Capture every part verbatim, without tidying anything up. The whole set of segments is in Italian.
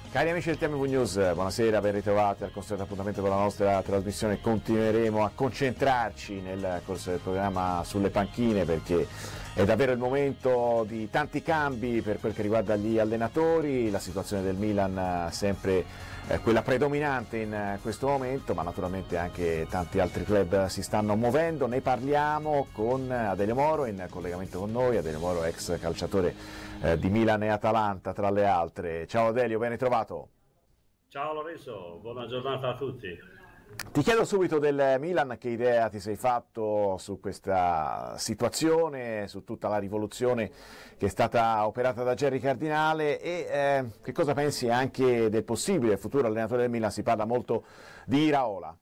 Cari amici del T M V News, buonasera, ben ritrovati al consueto appuntamento con la nostra trasmissione. Continueremo a concentrarci nel corso del programma sulle panchine perché è davvero il momento di tanti cambi per quel che riguarda gli allenatori. La situazione del Milan sempre eh, quella predominante in questo momento, ma naturalmente anche tanti altri club si stanno muovendo. Ne parliamo con Adelio Moro, in collegamento con noi. Adelio Moro, ex calciatore Eh, di Milan e Atalanta tra le altre. Ciao Adelio, ben ritrovato. Ciao Lorenzo, buona giornata a tutti. Ti chiedo subito del Milan, che idea ti sei fatto su questa situazione, su tutta la rivoluzione che è stata operata da Gerry Cardinale e eh, che cosa pensi anche del possibile futuro allenatore del Milan? Si parla molto di Iraola.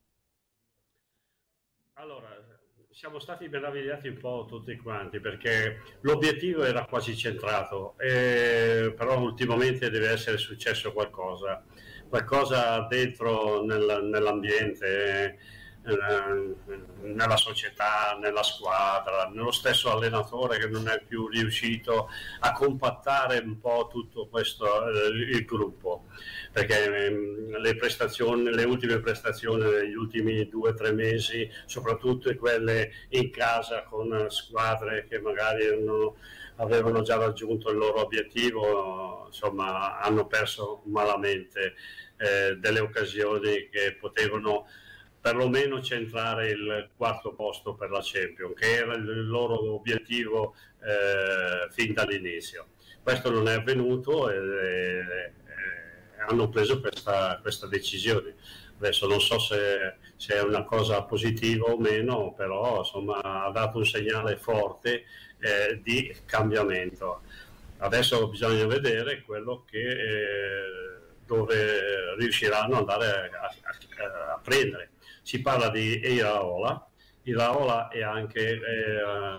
Allora, siamo stati meravigliati un po' tutti quanti perché l'obiettivo era quasi centrato, eh, però ultimamente deve essere successo qualcosa, qualcosa dentro nel, nell'ambiente, eh, nella società, nella squadra, nello stesso allenatore che non è più riuscito a compattare un po' tutto questo, eh, il gruppo. Perché le prestazioni, le ultime prestazioni degli ultimi due o tre mesi, soprattutto quelle in casa con squadre che magari hanno, avevano già raggiunto il loro obiettivo, insomma hanno perso malamente eh, delle occasioni che potevano perlomeno centrare il quarto posto per la Champions, che era il loro obiettivo eh, fin dall'inizio. Questo non è avvenuto e, e hanno preso questa, questa decisione. Adesso non so se, se è una cosa positiva o meno, però insomma ha dato un segnale forte eh, di cambiamento. Adesso bisogna vedere quello che eh, dove riusciranno ad andare a, a, a prendere. Si parla di Iraola, Iraola e anche eh,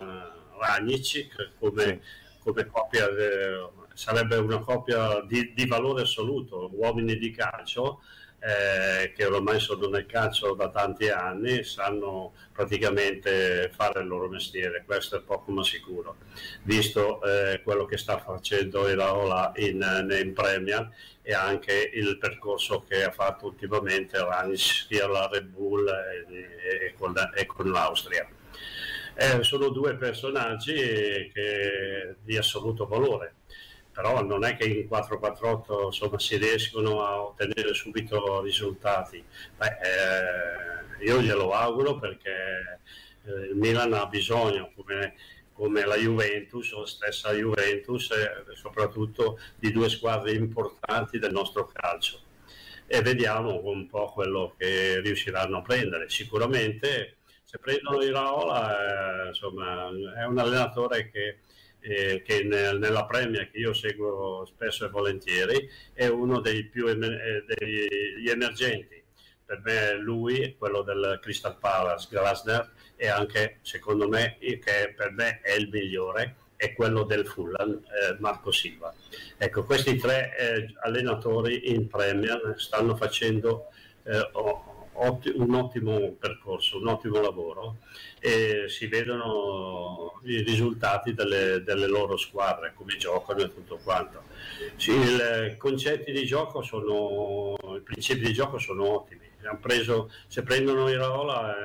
Ranić come, come coppia de, sarebbe una coppia di, di valore assoluto, uomini di calcio eh, che ormai sono nel calcio da tanti anni, sanno praticamente fare il loro mestiere, questo è poco ma sicuro, visto eh, quello che sta facendo Iraola in, in Premier e anche il percorso che ha fatto ultimamente Ranić sia la Red Bull e, e, con, e con l'Austria. Eh, sono due personaggi che, di assoluto valore. Però non è che in quattro quattro otto insomma, si riescono a ottenere subito risultati. Beh, eh, io glielo auguro perché eh, il Milan ha bisogno, come, come la Juventus, la stessa Juventus, e soprattutto di due squadre importanti del nostro calcio. E vediamo un po' quello che riusciranno a prendere. Sicuramente se prendono Iraola, eh, insomma, è un allenatore che Eh, che nel, nella Premier, che io seguo spesso e volentieri, è uno dei più emer- eh, degli emergenti. Per me lui è quello del Crystal Palace, Glasner, e anche secondo me, che per me è il migliore, è quello del Fulham, eh, Marco Silva. Ecco, questi tre eh, allenatori in Premier stanno facendo eh, un ottimo percorso, un ottimo lavoro e si vedono i risultati delle, delle loro squadre, come giocano e tutto quanto. Sì, i concetti di gioco sono, i principi di gioco sono ottimi. Hanno preso, se prendono Iraola